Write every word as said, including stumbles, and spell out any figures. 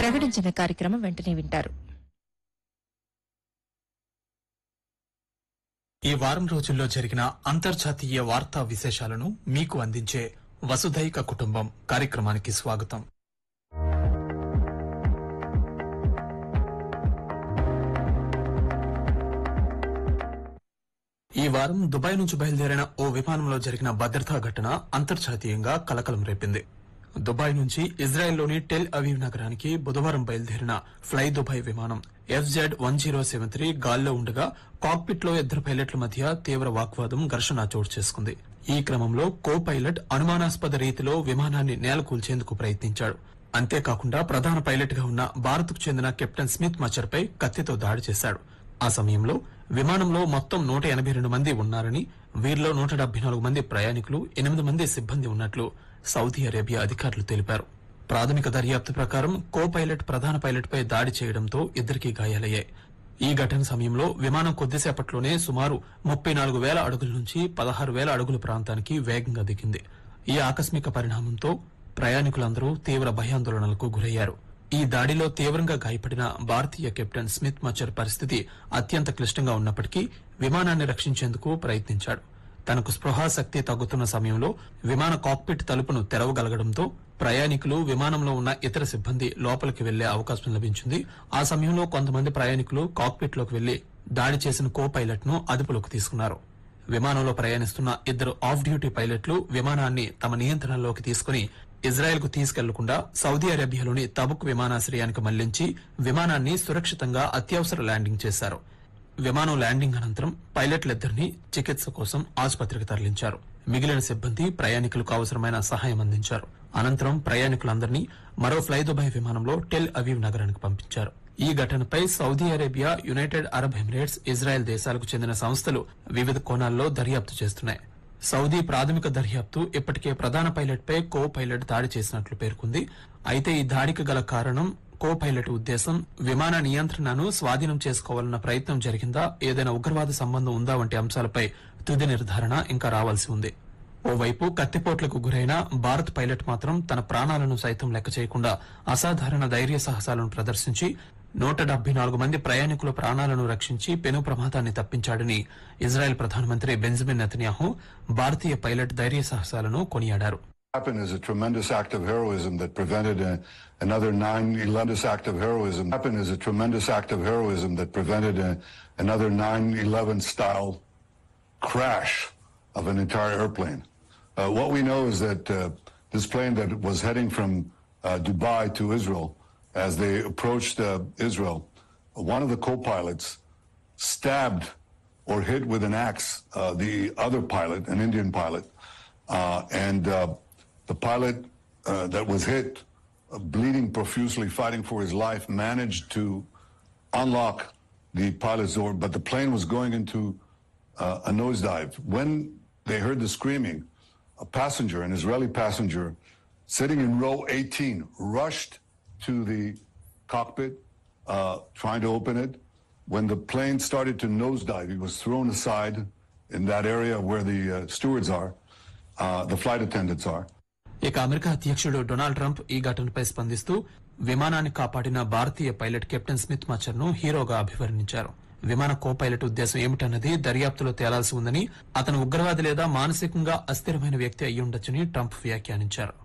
ప్రకటించిన కార్యక్రమం వెంటనే వింటారు. ఈ వారం రోజుల్లో జరిగిన అంతర్జాతీయ వార్తా విశేషాలను మీకు అందించే వసుధైక కుటుంబం కార్యక్రమానికి స్వాగతం. ఈ వారం దుబాయ్ నుంచి బయలుదేరిన ఓ విమానంలో జరిగిన భద్రతా ఘటన అంతర్జాతీయంగా కలకలం రేపింది. దుబాయ్ నుంచి ఇజ్రాయెల్లోని టెల్ అవీవ్ నగరానికి బుధవారం బయలుదేరిన ఫ్లై దుబాయ్ విమానం FZ one zero seven three గాల్లో ఉండగా కాక్పిట్ లో ఇద్దరు పైలట్ల మధ్య తీవ్ర వాగ్వాదం ఘర్షణ చోటు చేసుకుంది. ఈ క్రమంలో కో పైలట్ అనుమానాస్పద రీతిలో విమానాన్ని నేలకూల్చేందుకు ప్రయత్నించాడు. అంతేకాకుండా ప్రధాన పైలట్ గా ఉన్న భారత్కు చెందిన కెప్టెన్ స్మిత్ మచర్ పై కత్తితో దాడి చేశాడు. ఆ సమయంలో విమానంలో మొత్తం నూట ఎనబై రెండు మంది ఉన్నారని, వీరిలో నూట డెబ్బై నాలుగు మంది ప్రయాణికులు, ఎనిమిది మంది సిబ్బంది ఉన్నట్లు సౌదీ అరేబియా అధికారులు తెలిపారు. ప్రాథమిక దర్యాప్తు ప్రకారం కో పైలట్ ప్రధాన పైలట్ పై దాడి చేయడంతో ఇద్దరికీ గాయాలయ్యాయి. ఈ ఘటన సమయంలో విమానం కొద్దిసేపట్లోనే సుమారు ముప్పై నాలుగు వేల అడుగుల నుంచి పదహారు వేల అడుగుల ప్రాంతానికి వేగంగా దిగింది. ఈ ఆకస్మిక పరిణామంతో ప్రయాణికులందరూ తీవ్ర భయాందోళనలకు గురయ్యారు. ఈ దాడిలో తీవ్రంగా గాయపడిన భారతీయ కెప్టెన్ స్మిత్ మచర్ పరిస్థితి అత్యంత క్లిష్టంగా ఉన్నప్పటికీ విమానాన్ని రక్షించేందుకు ప్రయత్నించాడు. తనకు స్పృహాశక్తి తగ్గుతున్న సమయంలో విమాన కాక్పిట్ తలుపును తెరవగలగడంతో ప్రయాణికులు, విమానంలో ఉన్న ఇతర సిబ్బంది లోపలికి వెళ్లే అవకాశం లభించింది. ఆ సమయంలో కొంతమంది ప్రయాణికులు కాక్పిట్ లోకి వెళ్లి దాడి చేసిన కో పైలట్ ను అదుపులోకి తీసుకున్నారు. విమానంలో ప్రయాణిస్తున్న ఇద్దరు ఆఫ్ డ్యూటీ పైలట్లు విమానాన్ని తమ నియంత్రణలోకి తీసుకుని ఇజ్రాయెల్ కు తీసుకెళ్లకుండా సౌదీ అరేబియాలోని తబుక్ విమానాశ్రయానికి మళ్లించి విమానాన్ని సురక్షితంగా అత్యవసర ల్యాండింగ్ చేశారు. విమానం ల్యాండింగ్ అనంతరం పైలట్లిద్దరినీ చికిత్స కోసం ఆసుపత్రికి తరలించారు. మిగిలిన సిబ్బంది ప్రయాణికులకు అవసరమైన సహాయం అందించారు. అనంతరం ప్రయాణికులందరినీ మరో ఫ్లై దుబాయ్ విమానంలో టెల్ అవీవ్ నగరానికి పంపించారు. ఈ ఘటనపై Saudi Arabia, United Arab Emirates, Israel దేశాలకు చెందిన సంస్థలు వివిధ కోణాల్లో దర్యాప్తు చేస్తున్నాయి. సౌదీ ప్రాథమిక దర్యాప్తు ఇప్పటికే ప్రధాన పైలట్ పై కో పైలట్ దాడి చేసినట్లు పేర్కొంది. అయితే ఈ దాడికి గల కారణం, కో పైలట్ ఉద్దేశం, విమాన నియంత్రణను స్వాధీనం చేసుకోవాలన్న ప్రయత్నం జరిగిందా, ఏదైనా ఉగ్రవాద సంబంధం ఉందా వంటి అంశాలపై తుది నిర్ధారణ ఇంకా రావాల్సి ఉంది. ఓవైపు కత్తిపోట్లకు గురైన భారత్ పైలట్ మాత్రం తన ప్రాణాలను సైతం లెక్క చేయకుండా అసాధారణ ధైర్య సాహసాలను ప్రదర్శించి నూట డెబ్బై నాలుగు మంది ప్రయాణికుల ప్రాణాలను రక్షించి పెను ప్రమాదాన్ని తప్పించాడని ఇజ్రాయెల్ ప్రధానమంత్రి బెంజమిన్ నెతన్యాహు భారతీయ పైలట్ ధైర్య సాహసాలను కొనియాడారు. Happened is a tremendous act of heroism that prevented a, another nine eleven act of heroism. Happened is a tremendous act of heroism that prevented a, another nine eleven style crash of an entire airplane. Uh, what we know is that uh, this plane that was heading from uh, Dubai to Israel, as they approached uh, Israel, one of the co-pilots stabbed or hit with an axe uh, the other pilot, an Indian pilot, uh, and uh, the pilot uh, that was hit, uh, bleeding profusely, fighting for his life, managed to unlock the pilot's door, but the plane was going into uh, a nosedive. When they heard the screaming, a passenger, an Israeli passenger, sitting in row eighteen, rushed to the cockpit, uh, trying to open it. When the plane started to nosedive, he was thrown aside in that area where the uh, stewards are, uh, the flight attendants are. ఇక America అధ్యక్షుడు Donald Trump ఈ ఘటనపై స్పందిస్తూ విమానాన్ని కాపాడిన భారతీయ pilot captain Smith మచర్ ను హీరోగా అభివర్ణించారు. విమాన కో పైలట్ ఉద్దేశం ఏమిటన్నది దర్యాప్తులో తేలాల్సి ఉందని, అతను ఉగ్రవాది లేదా మానసికంగా అస్థిరమైన వ్యక్తి అయ్యుండొచ్చని ట్రంప్ వ్యాఖ్యానించారు.